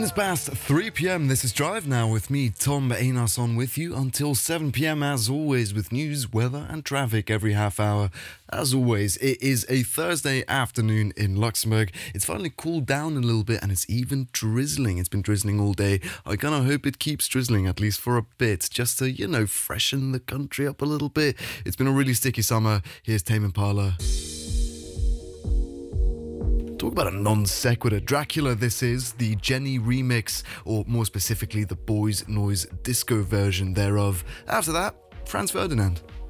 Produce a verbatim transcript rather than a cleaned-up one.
It's past three p.m. This is Drive Now with me, Tom Einarsson, with you until seven p.m. as always with news, weather and traffic every half hour. As always, it is a Thursday afternoon in Luxembourg. It's finally cooled down a little bit and it's even drizzling. It's been drizzling all day. I kind of hope it keeps drizzling at least for a bit, just to, you know, freshen the country up a little bit. It's been a really sticky summer. Here's Tame Impala. Talk about a non sequitur. Dracula, this is the Jenny remix, or more specifically, the Boys Noise disco version thereof. After that, Franz Ferdinand.